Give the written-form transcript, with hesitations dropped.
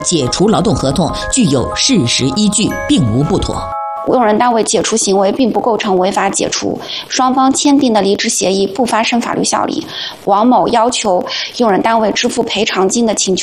解除劳动合同具有事实依据，并无不妥。 用人单位解除行为并不构成违法解除，双方签订的离职协议不发生法律效力。王某要求用人单位支付赔偿金的请求